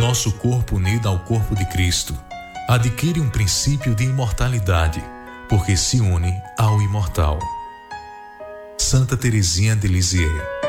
nosso corpo unido ao corpo de Cristo adquire um princípio de imortalidade, porque se une ao imortal. Santa Teresinha de Lisieux.